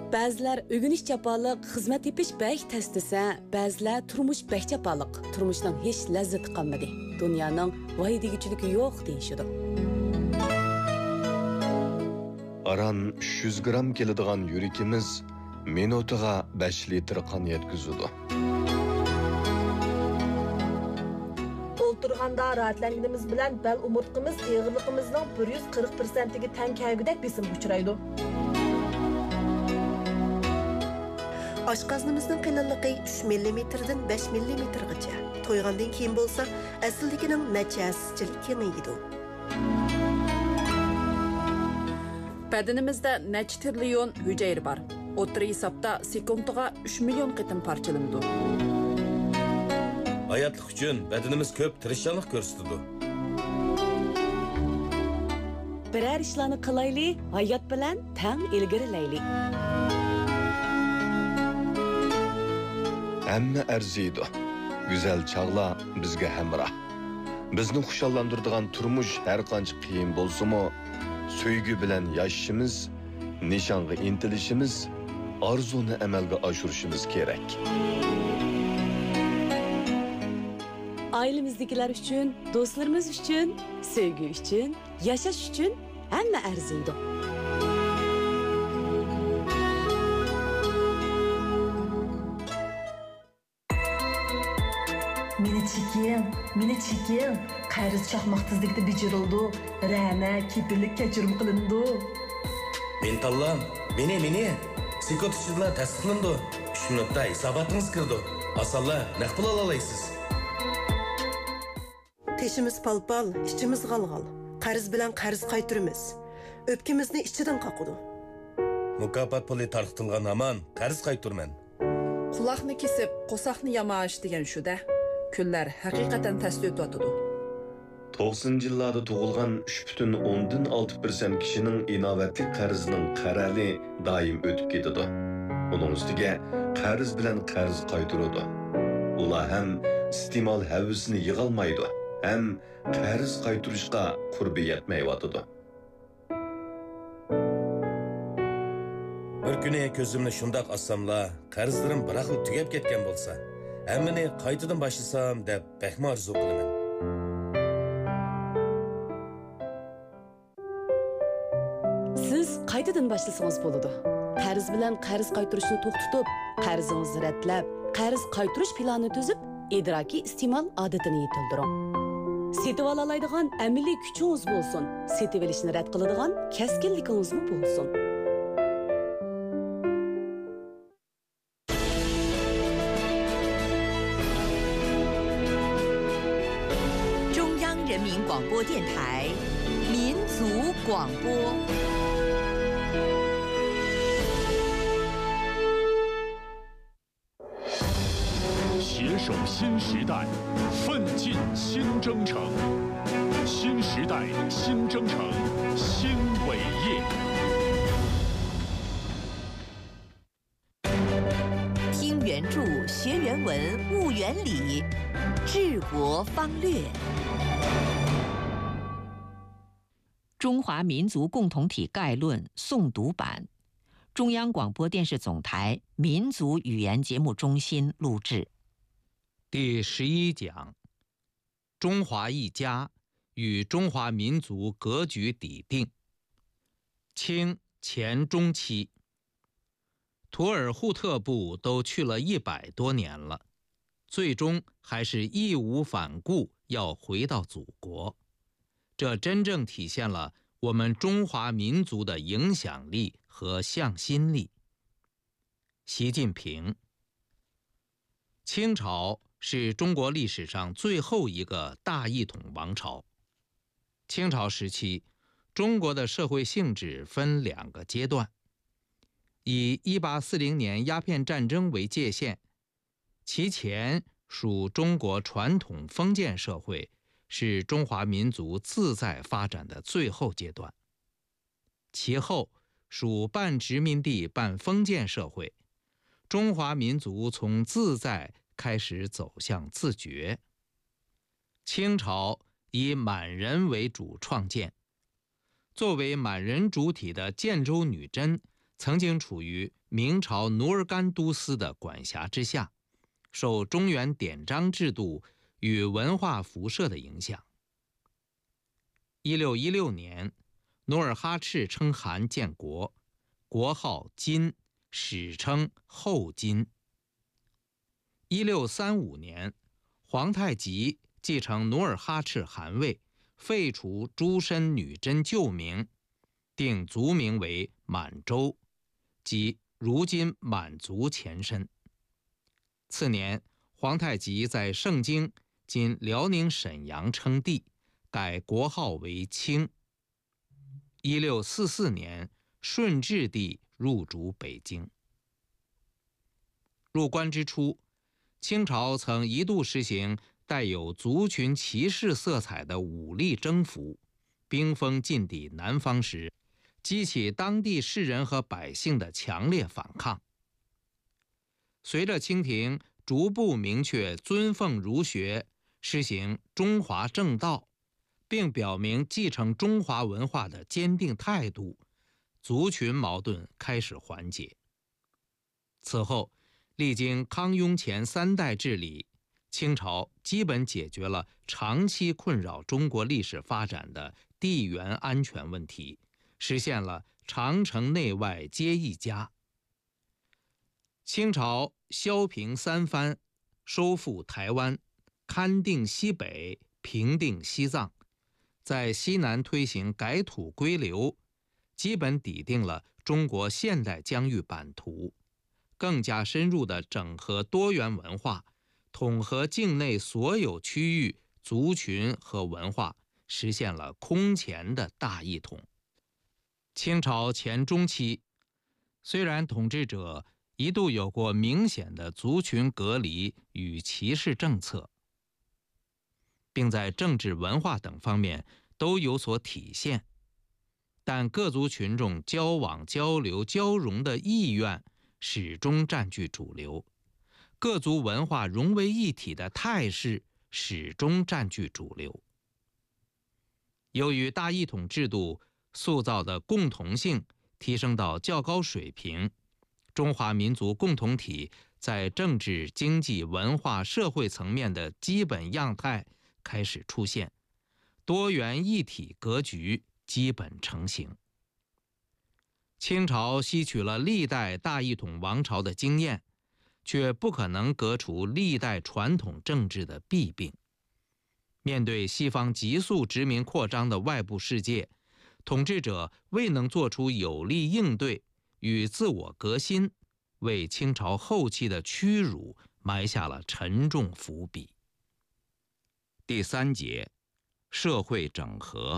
Ba'zilar o'g'inish jafoliq, xizmat tepish bek tez desa, ba'zilar turmush bek jafoliq, turmushning hech lazzati qolmadi. Dunyoning voy deguvchiligi yo'q deyishidi. Aran 300 gram keladigan yurikimiz minutiga 5 litr qon yetkazadi. O'ltirganda rahatlanganimiz bilan bel umurtqimiz eg'irligimizning 140%ga teng kelgudek besim uchraydi. Oshqoznimizning qalinligi 3 mm dan 5 mm gacha. To'ygandan keyin bo'lsa, asligining nachasichil kengaydi. Bedenimizde neçe trilyon hücre var. O'tiri hisobda sekundiga 3 million qitim parchalanadi. Hayatlık üçün bedenimiz köp tirişçanlık görsütüdü. Birer ishlarni qilayli, hayot bilan tang ilgarilayli. Hamma arziydi. Güzel çağla bizga hamroh. Bizni xushallantiradigan turmush har qancha qiyin bo'lsa-mu, sevgi bilan yashashimiz, nishonga intilishimiz, arzuni amalga oshirishimiz kerak. Ailemizdekiler üçün, dostlarımız üçün, sevgi üçün, yaşaş üçün hamma arziydi. Meni çekin. Qayriz çaqmaq tizlikda bejirildi. Rana, kepillik kechirim qilindi. Men tallam, meni. Sekund ichida tasdiqlandi. 3 minutda hisobotingiz kirdi. Asalla naq pul olalaysiz. Teşimiz palpal, içimiz galgal. Qarz bilan qarz qaytırımız. Öpkimizni içidan qaqıdı. Mukofot puli tarqatilgan aman qarz qayturman. Quloqni kesib, qo'saqni yamash degan shu-da. Kunlar haqiqatan tasli o'tadi. 90-yillarda tug'ilgan 3,6% kishining inovatli qarzining qarali doim o'tib ketadi. Uning ustiga qarz bilan qarz qaytaradi. Ular ham iste'mol havasini yig'olmaydi, ham qarz qaytarishga qurbi yetmayotidi. Bir kuni ko'zimni shundoq assamla, qarzlarim biraqli tugab ketgan bo'lsa, hammani qaytadan boshlasam deb baxma orzu qilaman. Siz qaytadan boshlasangiz bo'ladi. Qarz bilan qarz qaytarishni to'xtatib, qarzingizni ratlab, qarz qaytarish planini tuzib, idrokiy iste'mol odatini yetildiring. Setib olalaydigan amaliy kuchingiz bo'lsin, setib olishni rad qiladigan kaskinligingiz bo'lsin. 人民广播电台民族广播。 携手新时代，奋进新征程。新时代新征程新伟业。 听原著，学原文，悟原理，治国方略。中华民族共同体概论诵读版，中央广播电视总台民族语言节目中心录制。 第11讲：中华一家与中华民族格局底定。清前中期，图尔扈特部都去了100多年了，最终还是义无反顾要回到祖国。这真正体现了我们中华民族的影响力和向心力。习近平。清朝是中国历史上最后一个大一统王朝。清朝时期，中国的社会性质分2个阶段，以1840年鸦片战争为界限，其前属中国传统封建社会，是中华民族自在发展的最后阶段。其后属半殖民地半封建社会，中华民族从自在开始走向自觉。清朝以满人为主创建，作为满人主体的建州女真， 曾经处于明朝努尔干都司的管辖之下，受中原典章制度与文化辐射的影响。1616年，努尔哈赤称汗建国，国号金，史称后金。1635年，皇太极继承努尔哈赤汗位，废除诸身女真旧名，定族名为满洲，即如今满族前身。次年，皇太极在盛京（今辽宁沈阳）称帝，改国号为清。1644年，顺治帝入主北京。入关之初，清朝曾一度实行带有族群歧视色彩的武力征服，兵锋进抵南方时，激起当地士人和百姓的强烈反抗。随着清廷逐步明确尊奉儒学，实行中华正道，并表明继承中华文化的坚定态度，族群矛盾开始缓解。此后，历经康雍乾3代治理，清朝基本解决了长期困扰中国历史发展的地缘安全问题，实现了长城内外皆一家。清朝削平三藩，收复台湾，勘定西北，平定西藏，在西南推行改土归流，基本拟定了中国现代疆域版图，更加深入地整合多元文化，统合境内所有区域、族群和文化，实现了空前的大一统。清朝前中期，虽然统治者一度有过明显的族群隔离与歧视政策，并在政治文化等方面都有所体现，但各族群众交往交流交融的意愿始终占据主流，各族文化融为一体的态势始终占据主流。由于大一统制度塑造的共同性提升到较高水平，中华民族共同体在政治、经济、文化、社会层面的基本样态开始出现，多元一体格局基本成型。清朝吸取了历代大一统王朝的经验，却不可能革除历代传统政治的弊病。面对西方急速殖民扩张的外部世界，统治者未能做出有力应对与自我革新，为清朝后期的屈辱埋下了沉重伏笔。第3节，社会整合。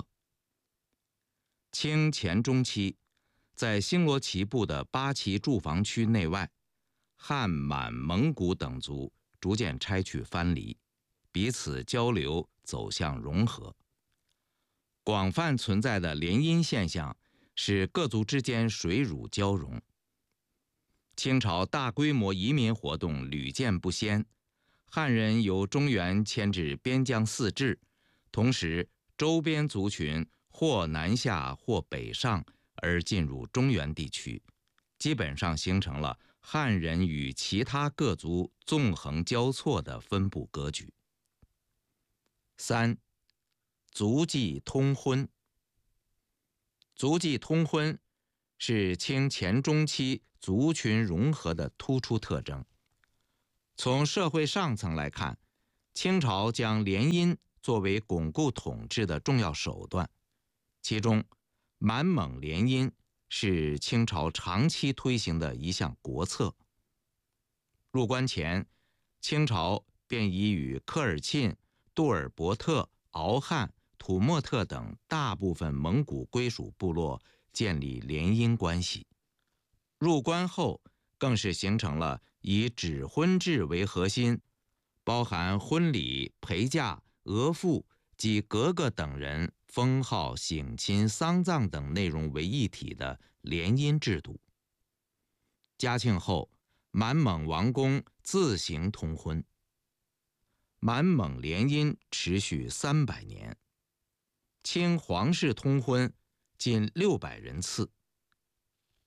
清前中期，在星罗棋布的八旗驻防区内外，汉、满、蒙古等族逐渐拆去藩篱，彼此交流走向融合。广泛存在的联姻现象使各族之间水乳交融。清朝大规模移民活动屡见不鲜，汉人由中原迁至边疆4治，同时周边族群或南下或北上而进入中原地区，基本上形成了汉人与其他各族纵横交错的分布格局。3. 族际通婚。族际通婚是清前中期族群融合的突出特征。从社会上层来看，清朝将联姻作为巩固统治的重要手段，其中满蒙联姻是清朝长期推行的一项国策。入关前，清朝便已与科尔沁、杜尔伯特、敖汉、土默特等大部分蒙古归属部落建立联姻关系。入关后，更是形成了以指婚制为核心，包含婚礼、陪嫁、额驸及格格等人封号、省亲、丧葬等内容为一体的联姻制度。嘉庆后，满蒙王公自行通婚。满蒙联姻持续300年，清皇室通婚近600人次。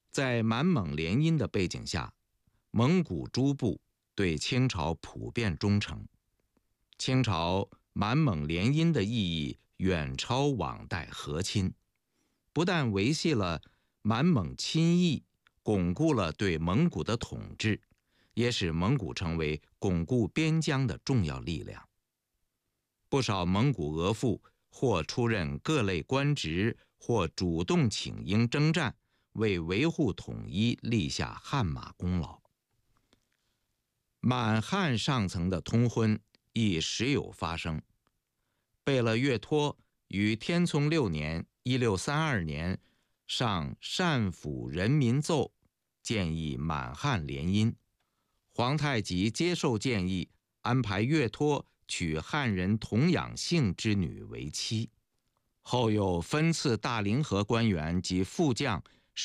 在满蒙联姻的背景下，蒙古诸部对清朝普遍忠诚。清朝满蒙联姻的意义远超往代和亲，不但维系了满蒙亲义，巩固了对蒙古的统治，也使蒙古成为巩固边疆的重要力量。不少蒙古额驸或出任各类官职，或主动请缨征战，为维护统一立下汗马功劳。满汉上层的通婚亦时有发生。贝勒岳托于天聪6年1632年上善抚人民奏，建议满汉联姻。皇太极接受建议，安排岳托娶汉人童养性之女为妻，后又分赐大凌河官员及副将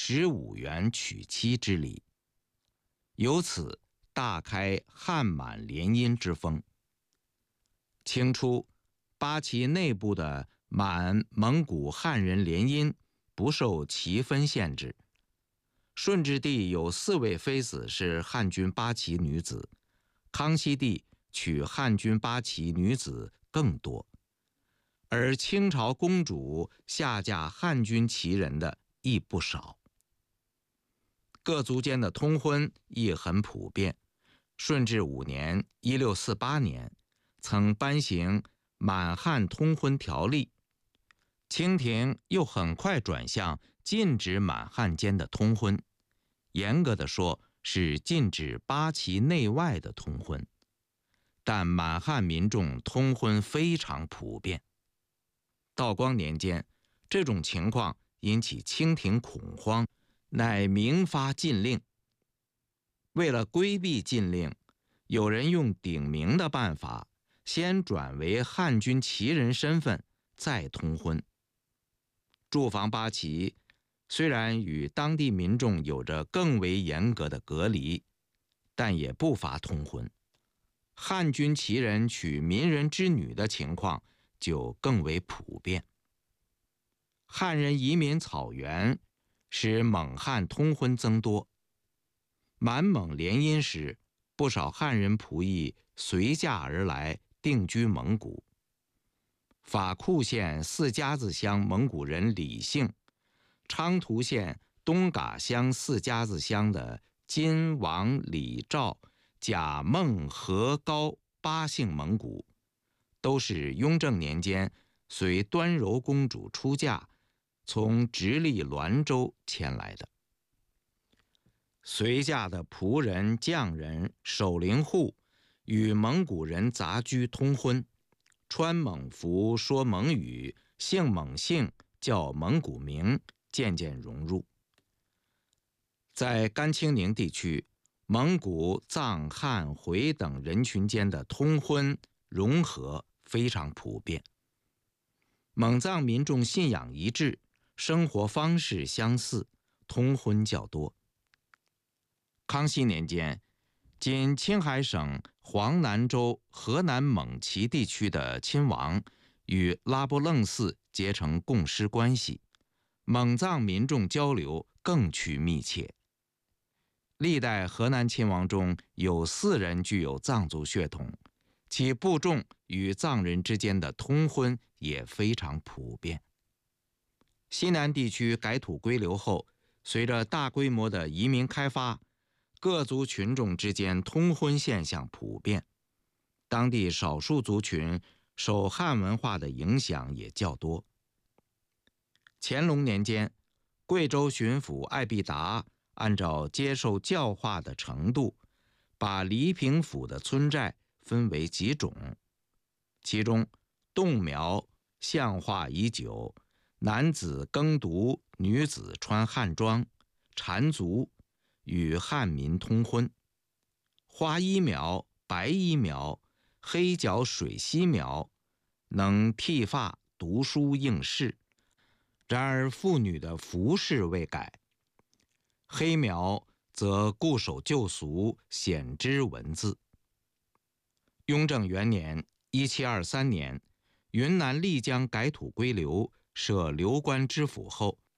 15员娶妻之礼，由此大开汉满联姻之风。清初，八旗内部的满蒙古汉人联姻不受旗分限制。顺治帝有4位妃子是汉军八旗女子，康熙帝娶汉军八旗女子更多，而清朝公主下嫁汉军旗人的亦不少。各族间的通婚亦很普遍。顺治5年1648年曾颁行满汉通婚条例，清廷又很快转向禁止满汉间的通婚，严格的说是禁止八旗内外的通婚，但满汉民众通婚非常普遍。道光年间，这种情况引起清廷恐慌，乃明发禁令。为了规避禁令，有人用顶名的办法，先转为汉军旗人身份，再通婚。驻防八旗虽然与当地民众有着更为严格的隔离，但也不乏通婚。汉军旗人娶民人之女的情况就更为普遍。汉人移民草原，使蒙汉通婚增多。满蒙联姻时，不少汉人仆役随嫁而来，定居蒙古。法库县4家子乡蒙古人李姓，昌图县东嘎乡4家子乡的金、王、李、赵、贾、孟、何、高8姓蒙古，都是雍正年间随端柔公主出嫁，从直隶滦州迁来的。随嫁的仆人、匠人、守灵户与蒙古人杂居通婚，穿蒙服，说蒙语，姓蒙姓，叫蒙古名，渐渐融入。在甘青宁地区，蒙古、藏、汉、回等人群间的通婚融合非常普遍。蒙藏民众信仰一致，生活方式相似，通婚较多。康熙年间，今青海省黄南州河南蒙旗地区的亲王与拉卜楞寺结成共师关系，蒙藏民众交流更趋密切。历代河南亲王中有4人具有藏族血统，其部众与藏人之间的通婚也非常普遍。西南地区改土归流后，随着大规模的移民开发，各族群众之间通婚现象普遍，当地少数族群受汉文化的影响也较多。乾隆年间，贵州巡抚艾必达按照接受教化的程度，把黎平府的村寨分为几种，其中侗苗象化已久，男子耕读，女子穿汉装，缠足，与汉民通婚。花衣苗、白衣苗、黑脚水溪苗能剃发、读书应试，然而妇女的服饰未改。黑苗则固守旧俗，显知文字。雍正元年1723年，云南丽江改土归流，设流官知府后，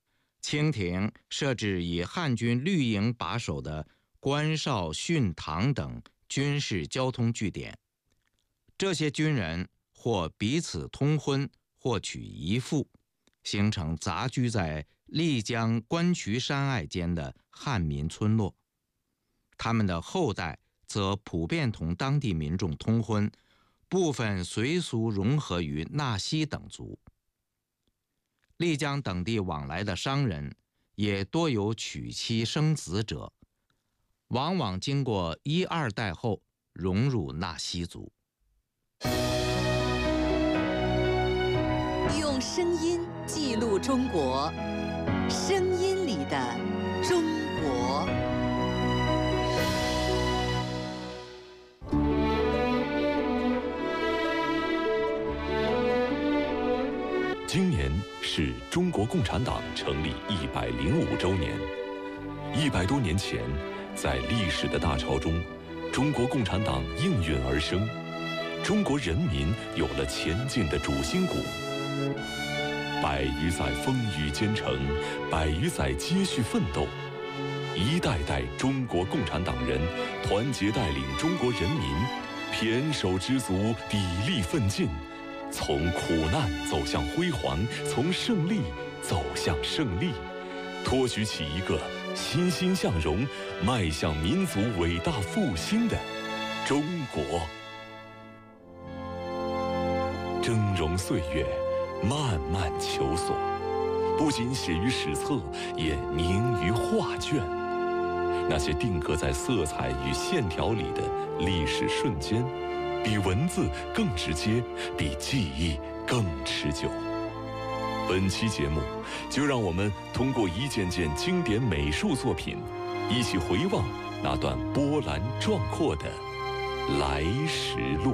清廷设置以汉军绿营把守的关哨、训堂等军事交通据点，这些军人或彼此通婚，或娶姨妇，形成杂居在丽江关渠山隘间的汉民村落。他们的后代则普遍同当地民众通婚，部分随俗融合于纳西等族。丽江等地往来的商人也多有娶妻生子者，往往经过1、2代后融入纳西族。 用声音记录中国，声音里的中国。 今年是中国共产党成立105周年。100多年前，在历史的大潮中，中国共产党应运而生，中国人民有了前进的主心骨。100余载风雨兼程，100余载接续奋斗，一代代中国共产党人团结带领中国人民，胼手胝足，砥砺奋进，从苦难走向辉煌，从胜利走向胜利，托举起一个欣欣向荣、迈向民族伟大复兴的中国。峥嵘岁月，漫漫求索，不仅写于史册，也凝于画卷。那些定格在色彩与线条里的历史瞬间，比文字更直接，比记忆更持久。本期节目，就让我们通过一件件经典美术作品，一起回望那段波澜壮阔的来时路。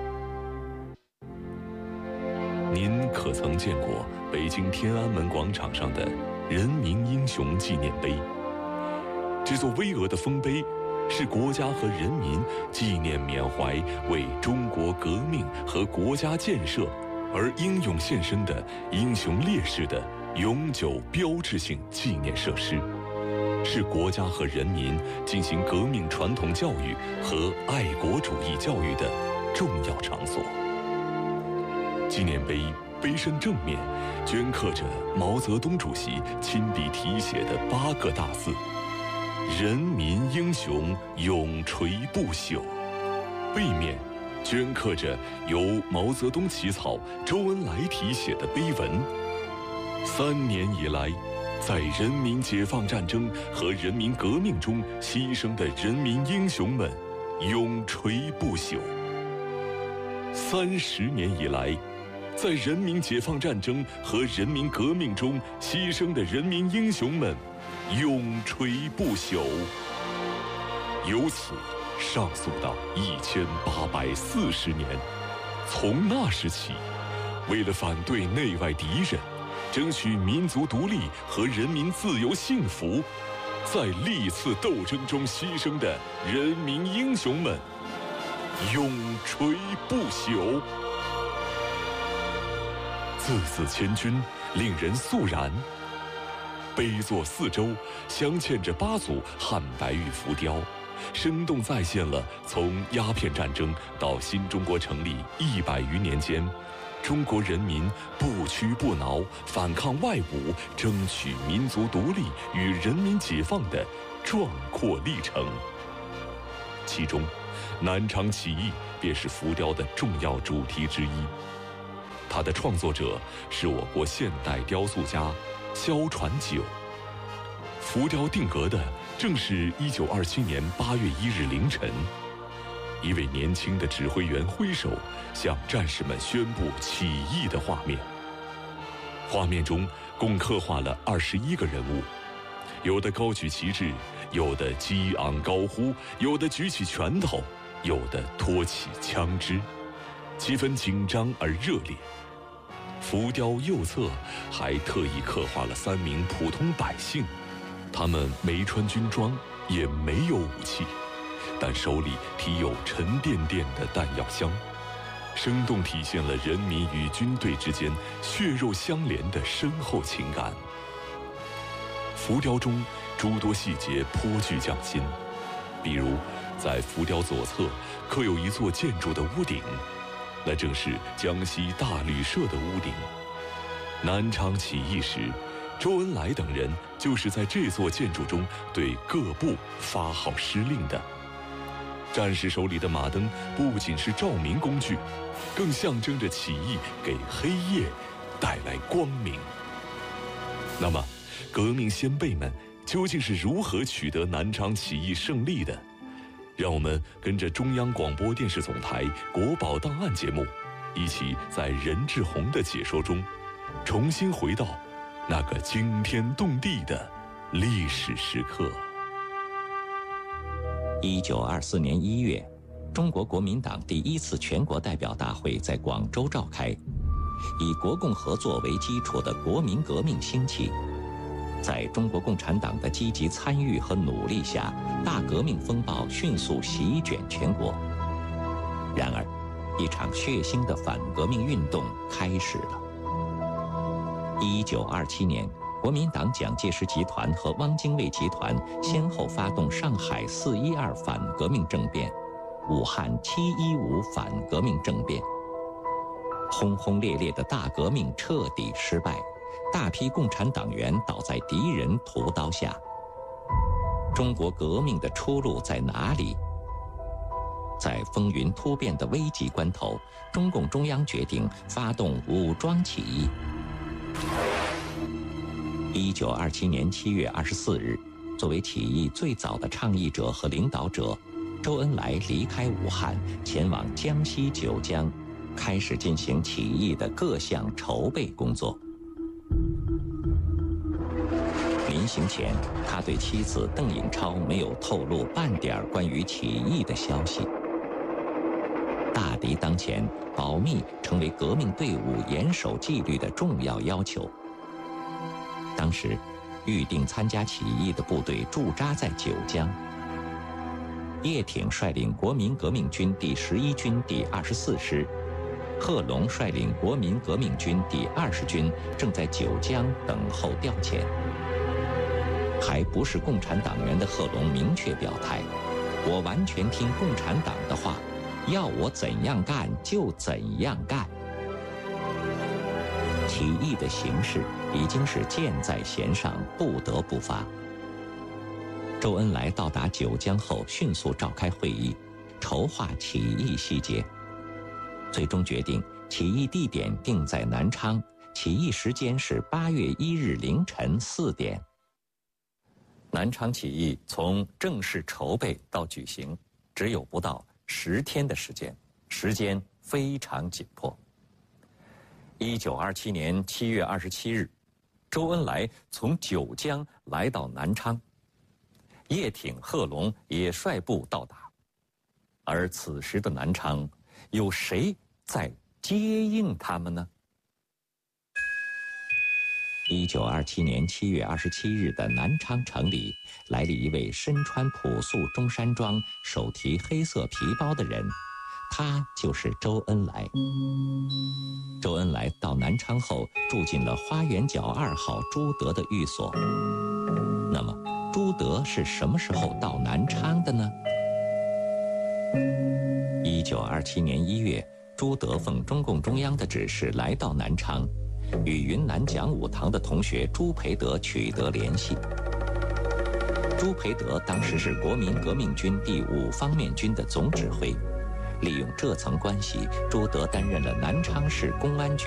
您可曾见过北京天安门广场上的人民英雄纪念碑？这座巍峨的丰碑是国家和人民纪念缅怀为中国革命和国家建设而英勇献身的英雄烈士的永久标志性纪念设施，是国家和人民进行革命传统教育和爱国主义教育的重要场所。纪念碑碑身正面镌刻着毛泽东主席亲笔题写的8个大字：人民英雄永垂不朽。背面镌刻着由毛泽东起草、周恩来题写的碑文。3年以来，在人民解放战争和人民革命中牺牲的人民英雄们永垂不朽。30年以来，在人民解放战争和人民革命中牺牲的人民英雄们永垂不朽。由此上溯到1840年，从那时起，为了反对内外敌人，争取民族独立和人民自由幸福，在历次斗争中牺牲的人民英雄们永垂不朽。字字千钧，令人肃然。碑座四周镶嵌着8组汉白玉浮雕，生动再现了从鸦片战争到新中国成立100余年间，中国人民不屈不挠反抗外侮，争取民族独立与人民解放的壮阔历程。其中，南昌起义便是浮雕的重要主题之一。它的创作者是我国现代雕塑家萧传九。浮雕定格的正是1927年8月1日凌晨，一位年轻的指挥员挥手向战士们宣布起义的画面。画面中共刻画了21个人物，有的高举旗帜，有的激昂高呼，有的举起拳头，有的托起枪支，气氛紧张而热烈。浮雕右侧还特意刻画了3名普通百姓，他们没穿军装，也没有武器，但手里提有沉甸甸的弹药箱，生动体现了人民与军队之间血肉相连的深厚情感。 浮雕中诸多细节颇具匠心，比如在浮雕左侧刻有一座建筑的屋顶，那正是江西大旅社的屋顶。南昌起义时，周恩来等人就是在这座建筑中对各部发号施令的。战士手里的马灯不仅是照明工具，更象征着起义给黑夜带来光明。那么，革命先辈们究竟是如何取得南昌起义胜利的？让我们跟着中央广播电视总台《国宝档案》节目，一起在任志宏的解说中，重新回到那个惊天动地的历史时刻。 1924年1月，中国国民党第1次全国代表大会在广州召开，以国共合作为基础的国民革命兴起。在中国共产党的积极参与和努力下，大革命风暴迅速席卷全国。然而，一场血腥的反革命运动开始了。1927年，国民党蒋介石集团和汪精卫集团先后发动上海412反革命政变、武汉715反革命政变。轰轰烈烈的大革命彻底失败，大批共产党员倒在敌人屠刀下。中国革命的出路在哪里？在风云突变的危急关头，中共中央决定发动武装起义。1927年7月24日，作为起义最早的倡议者和领导者，周恩来离开武汉，前往江西九江，开始进行起义的各项筹备工作。临行前，他对妻子邓颖超没有透露半点关于起义的消息。大敌当前，保密成为革命队伍严守纪律的重要要求。当时，预定参加起义的部队驻扎在九江。叶挺率领国民革命军第11军第24师，贺龙率领国民革命军第20军正在九江等候调遣。还不是共产党员的贺龙明确表态：“我完全听共产党的话，要我怎样干就怎样干。”起义的形势已经是箭在弦上，不得不发。周恩来到达九江后，迅速召开会议，筹划起义细节。最终决定起义地点定在南昌，起义时间是8月1日凌晨4点。南昌起义从正式筹备到举行，只有不到10天的时间，时间非常紧迫。1927年7月27日，周恩来从九江来到南昌，叶挺、贺龙也率部到达。而此时的南昌，有谁在接应他们呢？1927年7月27日的南昌城里，来了一位身穿朴素中山装、手提黑色皮包的人，他就是周恩来。周恩来到南昌后，住进了花园角2号朱德的寓所。那么，朱德是什么时候到南昌的呢？1927年1月，朱德奉中共中央的指示来到南昌，与云南讲武堂的同学朱培德取得联系。朱培德当时是国民革命军第5方面军的总指挥，利用这层关系，朱德担任了南昌市公安局